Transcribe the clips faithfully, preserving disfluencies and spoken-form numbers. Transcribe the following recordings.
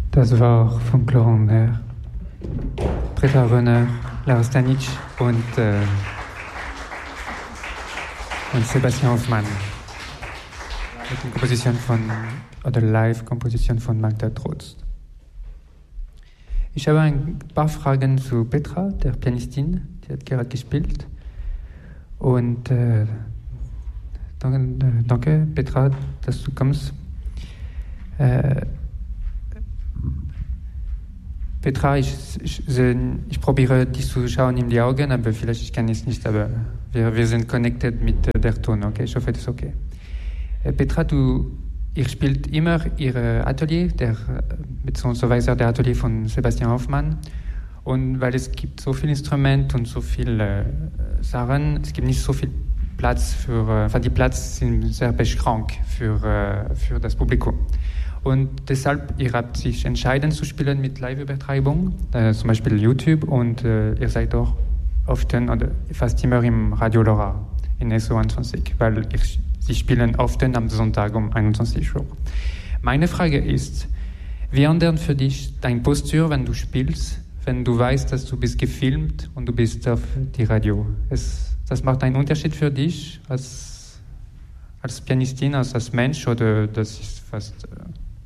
Das war von Florent Mer, Petra Rönner, Lars Stanic und, äh, und Sebastian Hoffmann. Mit der Komposition von, oder Live-Komposition von Magda Trotz. Ich habe ein paar Fragen zu Petra, der Pianistin, die hat gerade gespielt. Und äh, danke, danke, Petra, dass du kommst. Äh, Petra, ich, ich, ich probiere dich zu schauen in die Augen, aber vielleicht ich kann es nicht, aber wir, wir sind connected mit der Ton, okay? Ich hoffe, das ist okay. Äh, Petra, du, ihr spielt immer ihr Atelier, der, beziehungsweise der Atelier von Sebastian Hoffmann. Und weil es gibt so viele Instrumente und so viele äh, Sachen, es gibt nicht so viel Platz für, äh, enfin die Platz sind sehr beschränkt für, äh, für das Publikum. Und deshalb, ihr habt sich entschieden zu spielen mit Live-Übertragung, äh, zum Beispiel YouTube, und äh, ihr seid auch oft oder fast immer im Radio Lora in S O einundzwanzig, weil ihr, sie spielen oft am Sonntag um einundzwanzig Uhr. Meine Frage ist, wie ändert für dich deine Postur, wenn du spielst, wenn du weißt, dass du bist gefilmt und du bist auf die Radio? Es, das macht einen Unterschied für dich als, als Pianistin, als, als Mensch, oder das ist fast... Äh,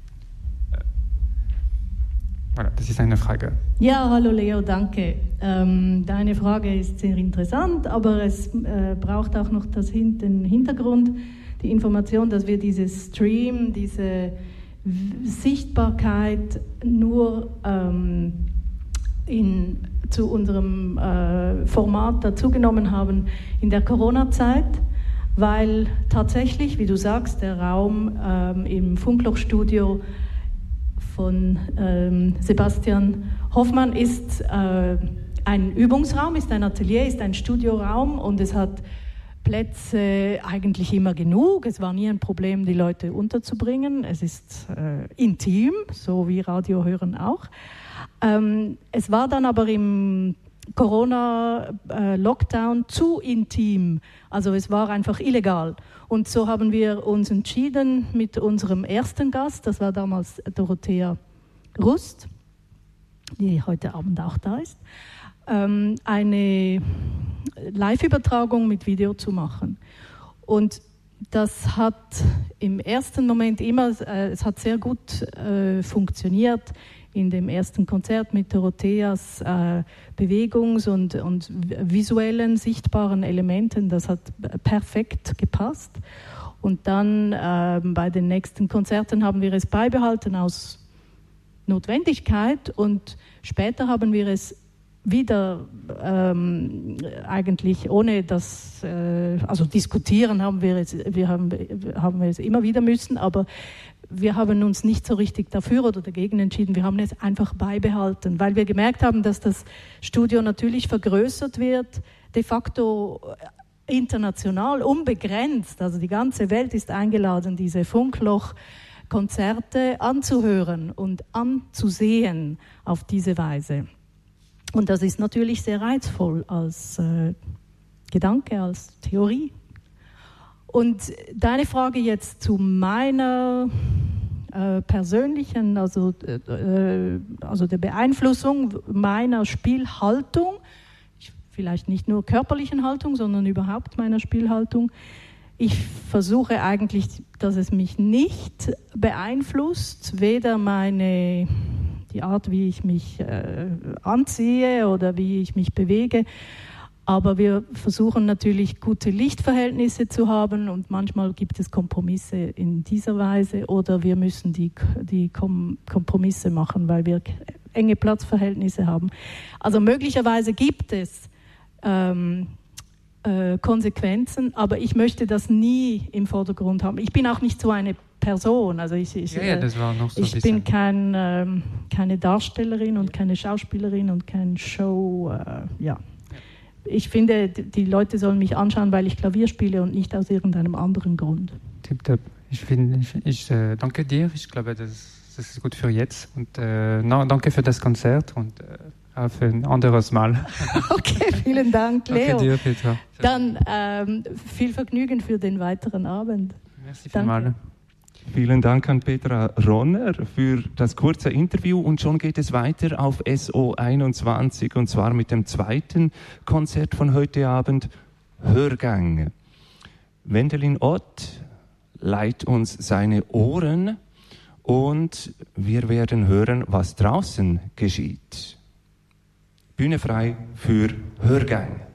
Voilà, das ist eine Frage. Ja, hallo Leo, danke. Ähm, deine Frage ist sehr interessant, aber es äh, braucht auch noch das, den Hintergrund, die Information, dass wir dieses Stream, diese Sichtbarkeit nur ähm, in, zu unserem äh, Format dazugenommen haben in der Corona-Zeit, weil tatsächlich, wie du sagst, der Raum ähm, im Funklochstudio von ähm, Sebastian Hoffmann ist äh, ein Übungsraum, ist ein Atelier, ist ein Studioraum, und es hat Plätze eigentlich immer genug. Es war nie ein Problem, die Leute unterzubringen. Es ist äh, intim, so wie Radio hören auch. Ähm, es war dann aber im Corona-Lockdown äh, zu intim, also es war einfach illegal. Und so haben wir uns entschieden mit unserem ersten Gast, das war damals Dorothea Rust, die heute Abend auch da ist, ähm, eine Live-Übertragung mit Video zu machen. Und das hat im ersten Moment immer, äh, es hat sehr gut äh, funktioniert. In dem ersten Konzert mit Dorotheas äh, Bewegungs- und, und visuellen, sichtbaren Elementen, das hat perfekt gepasst. Und dann äh, bei den nächsten Konzerten haben wir es beibehalten aus Notwendigkeit, und später haben wir es wieder ähm, eigentlich ohne das, äh, also diskutieren haben wir es, wir haben, haben wir es immer wieder müssen, aber wir haben uns nicht so richtig dafür oder dagegen entschieden. Wir haben es einfach beibehalten, weil wir gemerkt haben, dass das Studio natürlich vergrößert wird, de facto international, unbegrenzt. Also die ganze Welt ist eingeladen, diese Funkloch-Konzerte anzuhören und anzusehen auf diese Weise. Und das ist natürlich sehr reizvoll als äh, Gedanke, als Theorie. Und deine Frage jetzt zu meiner äh, persönlichen, also, äh, also der Beeinflussung meiner Spielhaltung, ich, vielleicht nicht nur körperlichen Haltung, sondern überhaupt meiner Spielhaltung. Ich versuche eigentlich, dass es mich nicht beeinflusst, weder meine, die Art, wie ich mich äh, anziehe oder wie ich mich bewege. Aber wir versuchen natürlich, gute Lichtverhältnisse zu haben, und manchmal gibt es Kompromisse in dieser Weise, oder wir müssen die, die Kom- Kompromisse machen, weil wir enge Platzverhältnisse haben. Also möglicherweise gibt es ähm, äh, Konsequenzen, aber ich möchte das nie im Vordergrund haben. Ich bin auch nicht so eine Person, also ich, ich, ja, ja, das war noch so ich bin kein, ähm, keine Darstellerin und keine Schauspielerin und kein Show, äh, ja. Ich finde, die Leute sollen mich anschauen, weil ich Klavier spiele und nicht aus irgendeinem anderen Grund. Tipptopp. Ich, find, ich, ich äh, danke dir. Ich glaube, das, das ist gut für jetzt. Und äh, no, danke für das Konzert und äh, auf ein anderes Mal. Okay, vielen Dank, Leo. Danke dir, Petra. Dann ähm, viel Vergnügen für den weiteren Abend. Merci vielmals. Vielen Dank an Petra Ronner für das kurze Interview und schon geht es weiter auf S O einundzwanzig und zwar mit dem zweiten Konzert von heute Abend, Hörgang. Wendelin Ott leiht uns seine Ohren und wir werden hören, was draußen geschieht. Bühne frei für Hörgang.